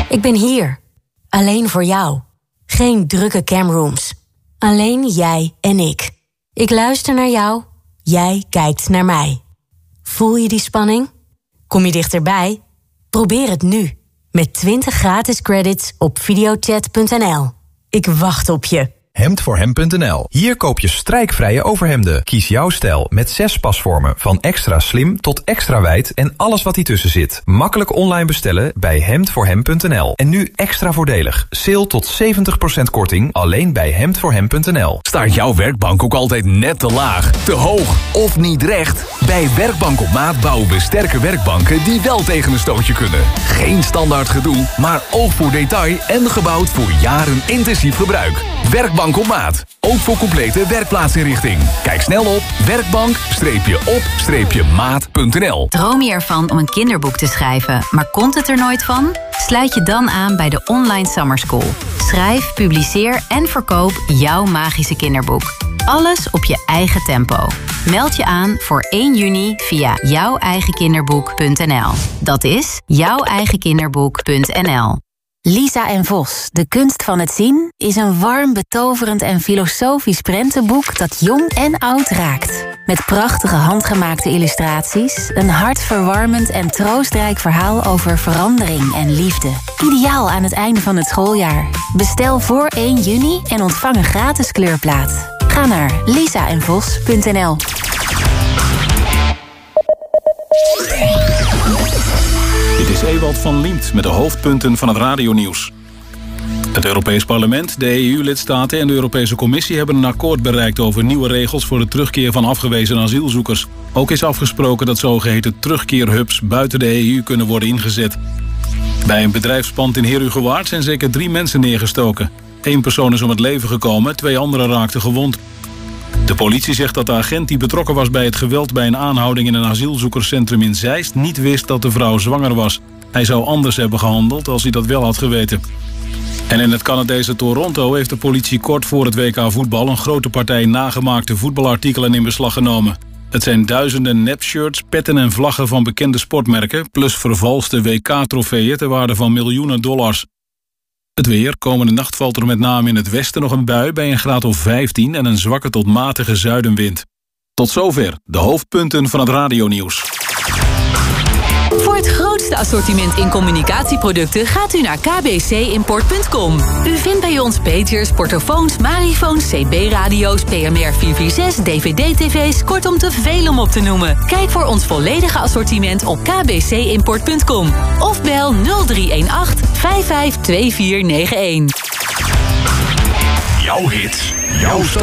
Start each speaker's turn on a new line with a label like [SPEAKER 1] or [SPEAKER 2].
[SPEAKER 1] Ik ben hier. Alleen voor jou. Geen drukke camrooms. Alleen jij en ik. Ik luister naar jou. Jij kijkt naar mij. Voel je die spanning? Kom je dichterbij? Probeer het nu. Met 20 gratis credits op videochat.nl. Ik wacht op je.
[SPEAKER 2] Hemdvoorhem.nl. Hier koop je strijkvrije overhemden. Kies jouw stijl met 6 pasvormen. Van extra slim tot extra wijd en alles wat ertussen zit. Makkelijk online bestellen bij Hemdvoorhem.nl. En nu extra voordelig. Sale tot 70% korting alleen bij Hemdvoorhem.nl.
[SPEAKER 3] Staat jouw werkbank ook altijd net te laag, te hoog of niet recht? Bij Werkbank op Maat bouwen we sterke werkbanken die wel tegen een stootje kunnen. Geen standaard gedoe, maar oog voor detail en gebouwd voor jaren intensief gebruik. Werkbank op Maat. Ook voor complete werkplaatsinrichting. Kijk snel op werkbank-op-maat.nl.
[SPEAKER 4] Droom je ervan om een kinderboek te schrijven, maar komt het er nooit van? Sluit je dan aan bij de Online Summer School. Schrijf, publiceer en verkoop jouw magische kinderboek. Alles op je eigen tempo. Meld je aan voor 1 juni via jouweigenkinderboek.nl. Dat is jouweigenkinderboek.nl.
[SPEAKER 5] Lisa en Vos, de kunst van het zien, is een warm, betoverend en filosofisch prentenboek dat jong en oud raakt. Met prachtige handgemaakte illustraties, een hartverwarmend en troostrijk verhaal over verandering en liefde. Ideaal aan het einde van het schooljaar. Bestel voor 1 juni en ontvang een gratis kleurplaat. Ga naar lisaenvos.nl.
[SPEAKER 6] Dit is Ewald van Liemt met de hoofdpunten van het radionieuws. Het Europees Parlement, de EU-lidstaten en de Europese Commissie hebben een akkoord bereikt over nieuwe regels voor de terugkeer van afgewezen asielzoekers. Ook is afgesproken dat zogeheten terugkeerhubs buiten de EU kunnen worden ingezet. Bij een bedrijfspand in Heerhugowaard zijn zeker 3 mensen neergestoken. 1 persoon is om het leven gekomen, 2 anderen raakten gewond. De politie zegt dat de agent die betrokken was bij het geweld bij een aanhouding in een asielzoekerscentrum in Zeist niet wist dat de vrouw zwanger was. Hij zou anders hebben gehandeld als hij dat wel had geweten. En in het Canadese Toronto heeft de politie kort voor het WK voetbal een grote partij nagemaakte voetbalartikelen in beslag genomen. Het zijn duizenden nepshirts, petten en vlaggen van bekende sportmerken, plus vervalste WK-trofeeën ter waarde van miljoenen dollars. Het weer. Komende nacht valt er met name in het westen nog een bui bij een graad of 15 en een zwakke tot matige zuidenwind. Tot zover de hoofdpunten van het radionieuws.
[SPEAKER 7] Voor het grootste assortiment in communicatieproducten gaat u naar kbcimport.com. U vindt bij ons pagers, portofoons, marifoons, CB-radio's, PMR 446, DVD-tv's, kortom te veel om op te noemen. Kijk voor ons volledige assortiment op kbcimport.com of bel 0318 552491.
[SPEAKER 3] Jouw hits, jouw